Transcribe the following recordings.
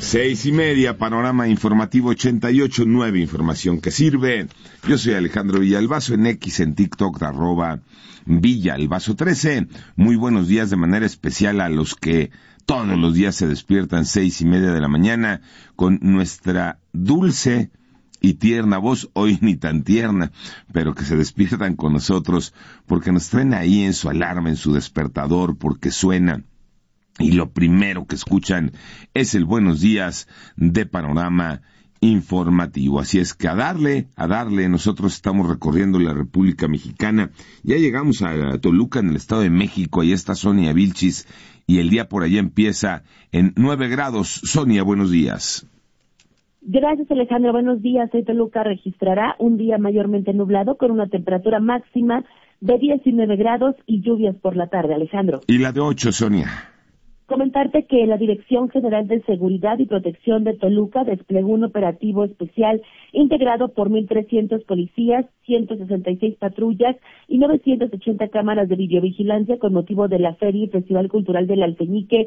6:30, panorama informativo 88.9, información que sirve. Yo soy Alejandro Villalbazo, en X, en TikTok, @Villalbazo13. Muy buenos días de manera especial a los que todos los días se despiertan 6:30 de la mañana con nuestra dulce y tierna voz, hoy ni tan tierna, pero que se despiertan con nosotros porque nos traen ahí en su alarma, en su despertador, porque suena. Y lo primero que escuchan es el buenos días de Panorama Informativo. Así es que a darle, nosotros estamos recorriendo la República Mexicana. Ya llegamos a Toluca, en el Estado de México, ahí está Sonia Vilchis, y el día por allá empieza en 9 grados. Sonia, buenos días. Gracias, Alejandro. Buenos días. Hoy Toluca registrará un día mayormente nublado con una temperatura máxima de 19 grados y lluvias por la tarde, Alejandro. ¿Y la de 8, Sonia? Comentarte que la Dirección General de Seguridad y Protección de Toluca desplegó un operativo especial integrado por 1,300 policías, 166 patrullas y 980 cámaras de videovigilancia con motivo de la Feria y Festival Cultural del Alfeñique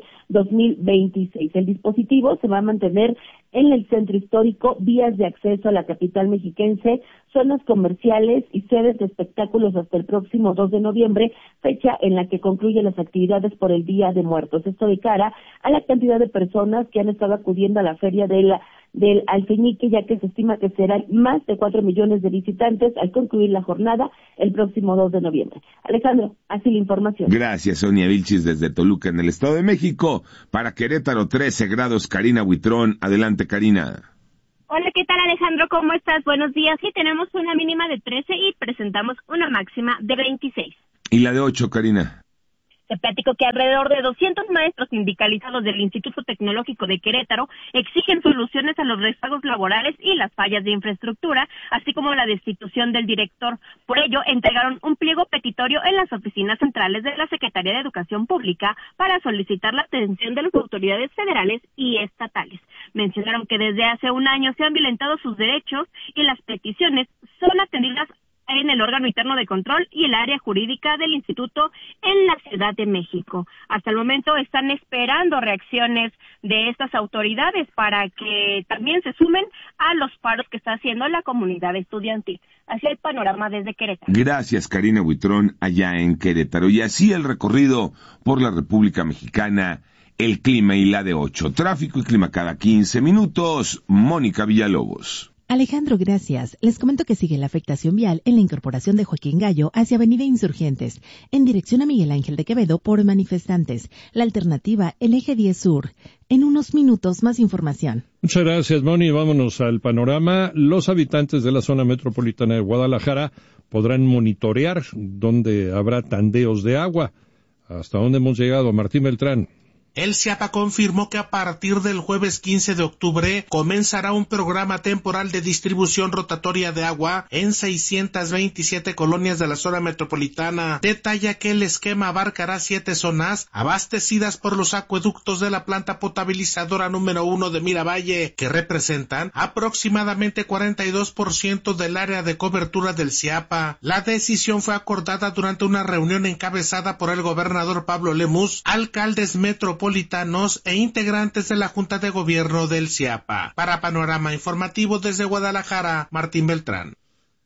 2026. El dispositivo se va a mantener en el centro histórico, vías de acceso a la capital mexiquense, zonas comerciales y sedes de espectáculos hasta el próximo 2 de noviembre, fecha en la que concluyen las actividades por el Día de Muertos. Esto de cara a la cantidad de personas que han estado acudiendo a la feria del Alfeñique, ya que se estima que serán más de 4 millones de visitantes al concluir la jornada el próximo 2 de noviembre. Alejandro, así la información. Gracias, Sonia Vilchis, desde Toluca, en el Estado de México. Para Querétaro, 13 grados, Karina Huitrón. Adelante, Karina. Hola, ¿qué tal, Alejandro? ¿Cómo estás? Buenos días. Sí, tenemos una mínima de 13 y presentamos una máxima de 26. ¿Y la de 8, Karina? Te platico que alrededor de 200 maestros sindicalizados del Instituto Tecnológico de Querétaro exigen soluciones a los rezagos laborales y las fallas de infraestructura, así como la destitución del director. Por ello, entregaron un pliego petitorio en las oficinas centrales de la Secretaría de Educación Pública para solicitar la atención de las autoridades federales y estatales. Mencionaron que desde hace un año se han violentado sus derechos y las peticiones son atendidas en el órgano interno de control y el área jurídica del instituto en la Ciudad de México. Hasta el momento están esperando reacciones de estas autoridades para que también se sumen a los paros que está haciendo la comunidad estudiantil. Así el panorama desde Querétaro. Gracias, Karina Huitrón, allá en Querétaro. Y así el recorrido por la República Mexicana, el clima y la de 8. Tráfico y clima cada 15 minutos. Mónica Villalobos. Alejandro, gracias. Les comento que sigue la afectación vial en la incorporación de Joaquín Gallo hacia Avenida Insurgentes, en dirección a Miguel Ángel de Quevedo por manifestantes. La alternativa, el eje 10 Sur. En unos minutos, más información. Muchas gracias, Moni. Vámonos al panorama. Los habitantes de la zona metropolitana de Guadalajara podrán monitorear dónde habrá tandeos de agua. ¿Hasta dónde hemos llegado? Martín Beltrán. El CIAPA confirmó que a partir del jueves 15 de octubre comenzará un programa temporal de distribución rotatoria de agua en 627 colonias de la zona metropolitana. Detalla que el esquema abarcará 7 zonas abastecidas por los acueductos de la planta potabilizadora número 1 de Miravalle, que representan aproximadamente 42% del área de cobertura del CIAPA. La decisión fue acordada durante una reunión encabezada por el gobernador Pablo Lemus, alcaldes metropolitanos e integrantes de la Junta de Gobierno del CIAPA. Para Panorama Informativo desde Guadalajara, Martín Beltrán.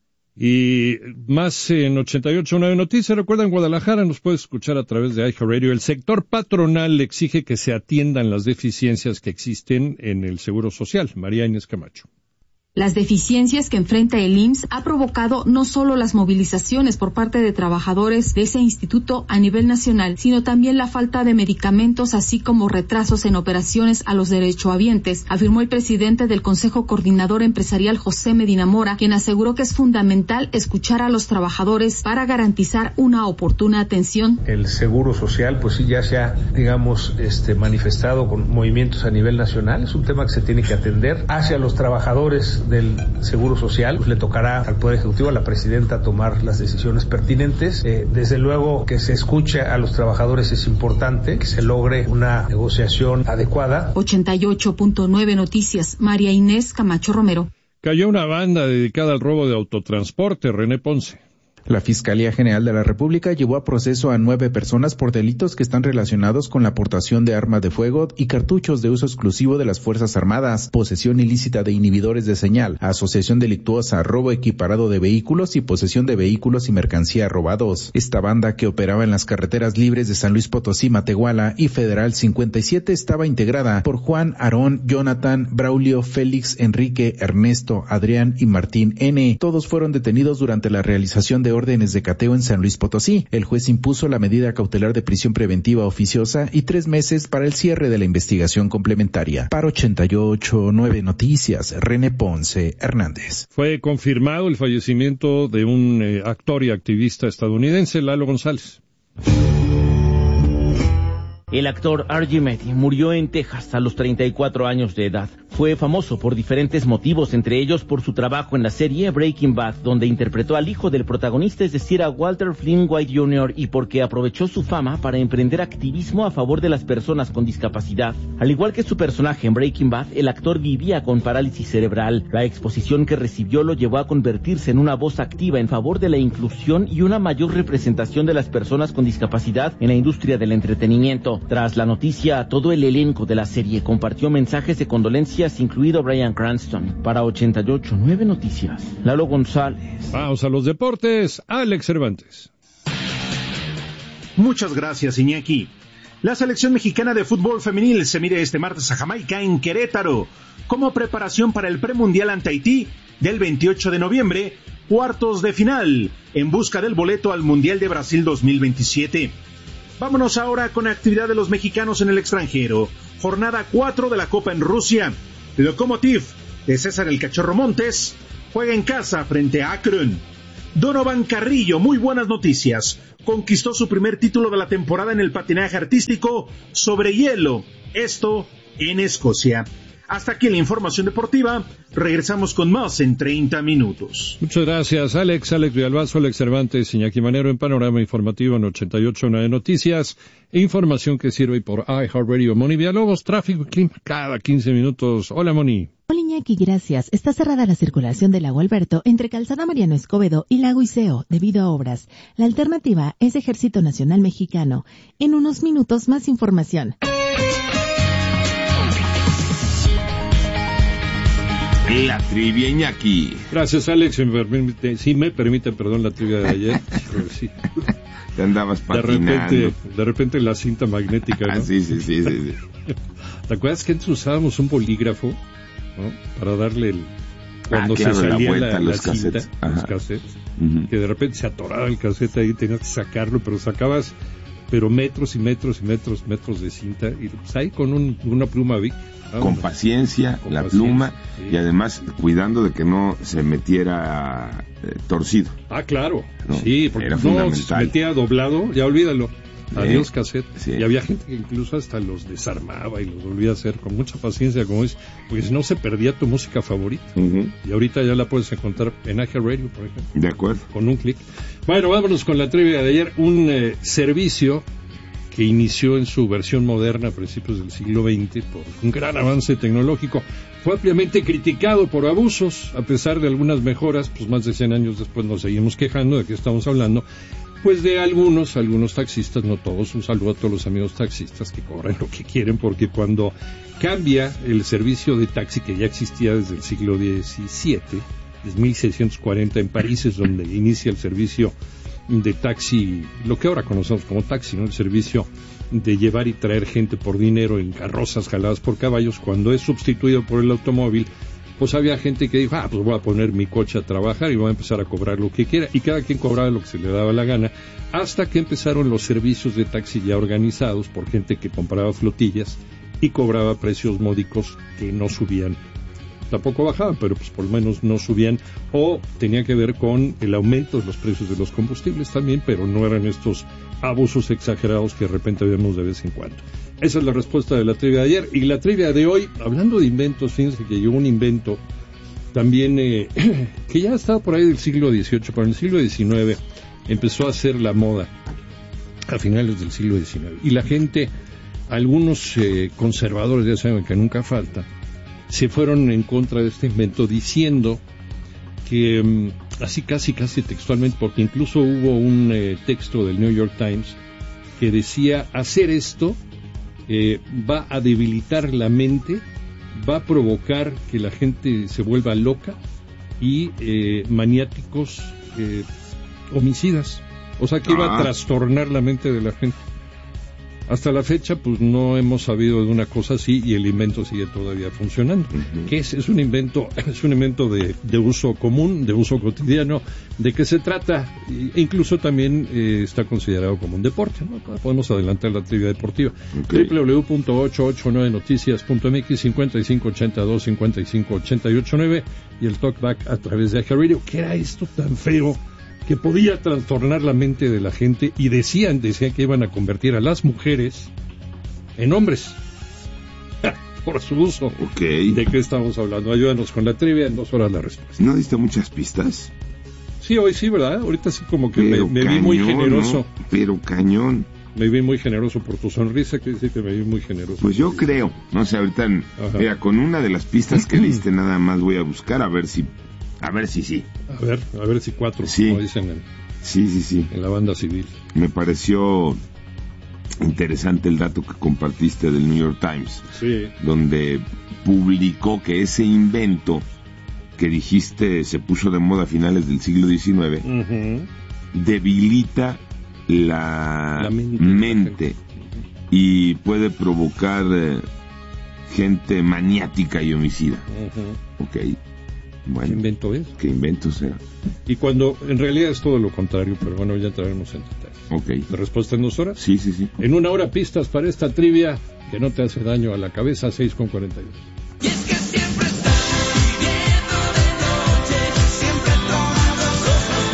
Y más en 88.9 Noticias. Recuerda, en Guadalajara nos puede escuchar a través de iHeartRadio. El sector patronal exige que se atiendan las deficiencias que existen en el Seguro Social. María Inés Camacho. Las deficiencias que enfrenta el IMSS ha provocado no solo las movilizaciones por parte de trabajadores de ese instituto a nivel nacional, sino también la falta de medicamentos, así como retrasos en operaciones a los derechohabientes, afirmó el presidente del Consejo Coordinador Empresarial, José Medina Mora, quien aseguró que es fundamental escuchar a los trabajadores para garantizar una oportuna atención. El Seguro Social, pues sí, ya se ha, manifestado con movimientos a nivel nacional. Es un tema que se tiene que atender hacia los trabajadores del Seguro Social. Pues le tocará al Poder Ejecutivo, a la presidenta, tomar las decisiones pertinentes. Desde luego que se escuche a los trabajadores es importante, que se logre una negociación adecuada. 88.9 Noticias, María Inés Camacho Romero. Cayó una banda dedicada al robo de autotransporte. René Ponce. La Fiscalía General de la República llevó a proceso a 9 personas por delitos que están relacionados con la aportación de armas de fuego y cartuchos de uso exclusivo de las Fuerzas Armadas, posesión ilícita de inhibidores de señal, asociación delictuosa, robo equiparado de vehículos y posesión de vehículos y mercancía robados. Esta banda, que operaba en las carreteras libres de San Luis Potosí, Matehuala y Federal 57, estaba integrada por Juan, Aarón, Jonathan, Braulio, Félix, Enrique, Ernesto, Adrián y Martín N. Todos fueron detenidos durante la realización de órdenes de cateo en San Luis Potosí. El juez impuso la medida cautelar de prisión preventiva oficiosa y 3 meses para el cierre de la investigación complementaria. Para 88.9 Noticias, René Ponce Hernández. Fue confirmado el fallecimiento de un actor y activista estadounidense, Lalo González. El actor R.G. Meddy murió en Texas a los 34 años de edad. Fue famoso por diferentes motivos, entre ellos por su trabajo en la serie Breaking Bad, donde interpretó al hijo del protagonista, es decir, a Walter Flynn White Jr., y porque aprovechó su fama para emprender activismo a favor de las personas con discapacidad. Al igual que su personaje en Breaking Bad, el actor vivía con parálisis cerebral. La exposición que recibió lo llevó a convertirse en una voz activa en favor de la inclusión y una mayor representación de las personas con discapacidad en la industria del entretenimiento. Tras la noticia, todo el elenco de la serie compartió mensajes de condolencias, incluido Bryan Cranston. Para 88.9 Noticias, Lalo González. Vamos a los deportes, Alex Cervantes. Muchas gracias, Iñaki. La selección mexicana de fútbol femenil se mide este martes a Jamaica en Querétaro, como preparación para el premundial ante Haití del 28 de noviembre, cuartos de final, en busca del boleto al Mundial de Brasil 2027. Vámonos ahora con actividad de los mexicanos en el extranjero. Jornada 4 de la Copa en Rusia. Lokomotiv de César el Cachorro Montes juega en casa frente a Akron. Donovan Carrillo, muy buenas noticias. Conquistó su primer título de la temporada en el patinaje artístico sobre hielo. Esto en Escocia. Hasta aquí la información deportiva. Regresamos con más en 30 minutos. Muchas gracias, Alex Villalbazo, Alex Cervantes, Iñaki Manero en Panorama Informativo en 88.9 Noticias. Información que sirve por iHeartRadio. Moni Villalobos, tráfico y clima cada 15 minutos. Hola, Moni. Hola, Iñaki, gracias. Está cerrada la circulación del Lago Alberto entre Calzada Mariano Escobedo y Lago Iseo debido a obras. La alternativa es Ejército Nacional Mexicano. En unos minutos más información. La trivia, Iñaki. Gracias, Alex. Si me permite, la trivia de ayer. Sí. Te andabas patinando. De repente la cinta magnética, ¿no? Sí. ¿Te acuerdas que antes usábamos un bolígrafo, ¿no? Para darle cuando se salía la cinta, los cassettes, que de repente se atoraba el cassette ahí, tenías que sacarlo, pero sacabas metros y metros de cinta, y pues ahí con una pluma Bic. Con paciencia, pluma, sí. Y además cuidando de que no se metiera torcido. Claro, ¿no? Sí, porque era no se metía doblado, ya olvídalo. Adiós cassette. Sí. Y había gente que incluso hasta los desarmaba y los volvía a hacer con mucha paciencia, como es, porque si no se perdía tu música favorita. Y ahorita ya la puedes encontrar en iHeartRadio, por ejemplo. De acuerdo. Con un clic. Bueno, vámonos con la trivia de ayer. Un servicio que inició en su versión moderna a principios del siglo XX por un gran avance tecnológico, fue ampliamente criticado por abusos. A pesar de algunas mejoras, pues más de 100 años después nos seguimos quejando. ¿De qué estamos hablando? Pues de algunos taxistas, no todos. Un saludo a todos los amigos taxistas que cobran lo que quieren, porque cuando cambia el servicio de taxi, que ya existía desde el siglo XVII, desde 1640 en París es donde inicia el servicio de taxi, lo que ahora conocemos como taxi, ¿no? El servicio de llevar y traer gente por dinero en carrozas jaladas por caballos. Cuando es sustituido por el automóvil, pues había gente que dijo, pues voy a poner mi coche a trabajar y voy a empezar a cobrar lo que quiera, y cada quien cobraba lo que se le daba la gana, hasta que empezaron los servicios de taxi ya organizados por gente que compraba flotillas y cobraba precios módicos que no subían. Tampoco bajaban, pero pues por lo menos no subían, o tenía que ver con el aumento de los precios de los combustibles también, pero no eran estos abusos exagerados que de repente vemos de vez en cuando. Esa es la respuesta de la trivia de ayer. Y la trivia de hoy, hablando de inventos, fíjense que llegó un invento también que ya estaba por ahí del siglo XVIII, pero en el siglo XIX empezó a ser la moda a finales del siglo XIX. Y la gente, algunos conservadores, ya saben que nunca falta, se fueron en contra de este invento diciendo que así casi textualmente, porque incluso hubo un texto del New York Times que decía, hacer esto va a debilitar la mente, va a provocar que la gente se vuelva loca y maniáticos homicidas. O sea que iba a trastornar la mente de la gente. Hasta la fecha, pues no hemos sabido de una cosa así y el invento sigue todavía funcionando. ¿Qué es? Es un invento de uso común, de uso cotidiano. ¿De qué se trata? E incluso también está considerado como un deporte, ¿no? Podemos adelantar la trivia deportiva. www.889noticias.mx 5582-558889 y el talkback a través de iHeartRadio. ¿Qué era esto tan feo que podía trastornar la mente de la gente? Y decían que iban a convertir a las mujeres en hombres por su uso. ¿De qué estamos hablando? Ayúdanos con la trivia, en 2 horas la respuesta. ¿No diste muchas pistas? Sí, hoy sí, ¿verdad? Ahorita sí como que me vi muy generoso. ¿No? Pero cañón. Me vi muy generoso por tu sonrisa, que dice que me vi muy generoso. Pues yo creo, no sé, ahorita, mira, con una de las pistas que diste nada más voy a buscar a ver si sí. A ver si 4, sí. Como dicen en la banda civil. Me pareció interesante el dato que compartiste del New York Times, donde publicó que ese invento que dijiste se puso de moda a finales del siglo XIX, debilita la mente y puede provocar gente maniática y homicida. Bueno, ¿qué invento es? ¿Qué invento será? Y cuando en realidad es todo lo contrario, pero bueno, ya entraremos en detalles. ¿La respuesta en 2 horas? Sí. En 1 hora pistas para esta trivia que no te hace daño a la cabeza, 6:42. Y es que siempre estás viviendo de noche, siempre todas las cosas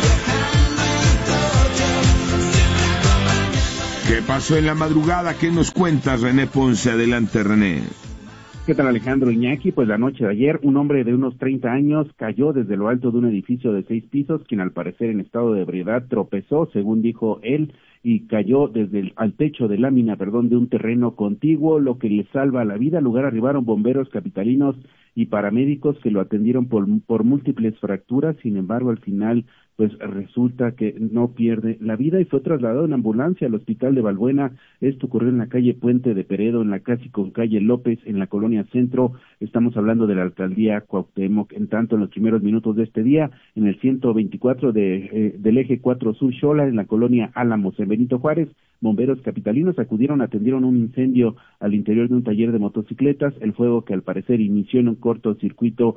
viajando en coche, siempre acompañando. ¿Qué pasó en la madrugada? ¿Qué nos cuentas, René Ponce? Adelante, René. ¿Qué tal, Alejandro Iñaki? Pues la noche de ayer, un hombre de unos 30 años cayó desde lo alto de un edificio de 6 pisos, quien al parecer en estado de ebriedad tropezó, según dijo él, y cayó desde al techo de lámina, de un terreno contiguo, lo que le salva la vida. Al lugar arribaron bomberos capitalinos y paramédicos que lo atendieron por múltiples fracturas. Sin embargo, al final pues resulta que no pierde la vida y fue trasladado en ambulancia al hospital de Balbuena. Esto ocurrió en la calle Puente de Peredo, en la casi con calle López, en la colonia Centro. Estamos hablando de la alcaldía Cuauhtémoc. En tanto, en los primeros minutos de este día, en el 124 del eje 4 Sur Xola, en la colonia Álamos, en Benito Juárez, bomberos capitalinos atendieron un incendio al interior de un taller de motocicletas. El fuego, que al parecer inició en un cortocircuito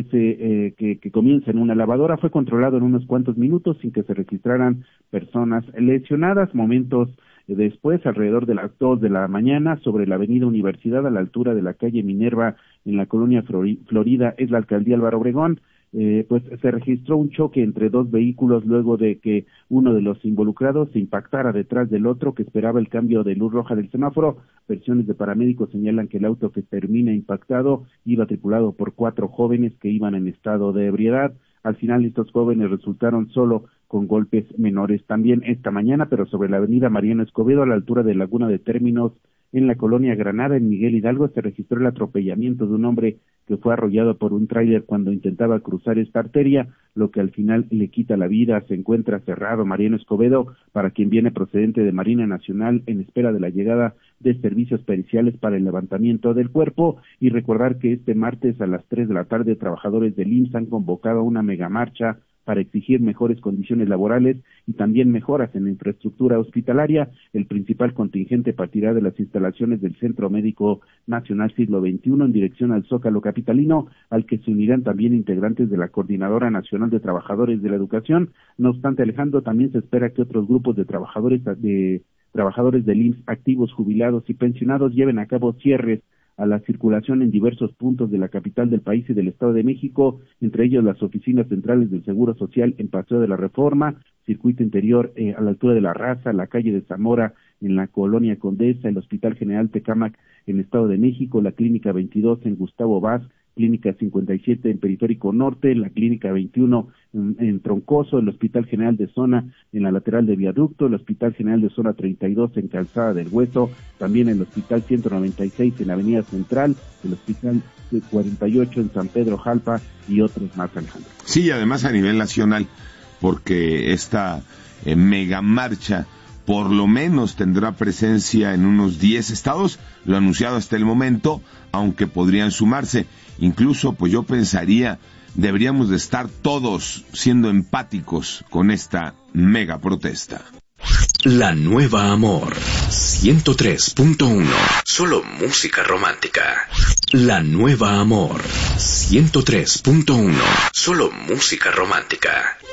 que comienza en una lavadora, fue controlado en unos cuantos minutos sin que se registraran personas lesionadas. Momentos después, alrededor de las 2 de la mañana, sobre la avenida Universidad, a la altura de la calle Minerva, en la colonia Florida, es la alcaldía Álvaro Obregón, pues se registró un choque entre 2 vehículos luego de que uno de los involucrados se impactara detrás del otro que esperaba el cambio de luz roja del semáforo. Versiones de paramédicos señalan que el auto que termina impactado iba tripulado por 4 jóvenes que iban en estado de ebriedad. Al final, estos jóvenes resultaron solo con golpes menores. También esta mañana, pero sobre la avenida Mariano Escobedo, a la altura de Laguna de Términos, en la colonia Granada, en Miguel Hidalgo, se registró el atropellamiento de un hombre que fue arrollado por un tráiler cuando intentaba cruzar esta arteria, lo que al final le quita la vida. Se encuentra cerrado Mariano Escobedo, para quien viene procedente de Marina Nacional, en espera de la llegada de servicios periciales para el levantamiento del cuerpo. Y recordar que este martes a las 3 de la tarde, trabajadores del IMSS han convocado una megamarcha para exigir mejores condiciones laborales y también mejoras en la infraestructura hospitalaria. El principal contingente partirá de las instalaciones del Centro Médico Nacional Siglo XXI en dirección al Zócalo capitalino, al que se unirán también integrantes de la Coordinadora Nacional de Trabajadores de la Educación. No obstante, Alejandro, también se espera que otros grupos de trabajadores del IMSS, activos, jubilados y pensionados, lleven a cabo cierres a la circulación en diversos puntos de la capital del país y del Estado de México, entre ellos las oficinas centrales del Seguro Social en Paseo de la Reforma, Circuito Interior a la altura de La Raza, la calle de Zamora en la Colonia Condesa, el Hospital General Tecámac en Estado de México, la Clínica 22 en Gustavo Vaz, Clínica 57 en Periférico Norte, la Clínica 21 en Troncoso, el Hospital General de Zona en la lateral de Viaducto, el Hospital General de Zona 32 en Calzada del Hueso, también el Hospital 196 en Avenida Central, el Hospital 48 en San Pedro Jalpa y otros más, Alejandro. Sí, y además a nivel nacional, porque esta mega marcha por lo menos tendrá presencia en unos 10 estados, lo anunciado hasta el momento, aunque podrían sumarse. Incluso, pues yo pensaría, deberíamos de estar todos siendo empáticos con esta mega protesta. La Nueva Amor 103.1. Solo música romántica. La Nueva Amor 103.1. Solo música romántica.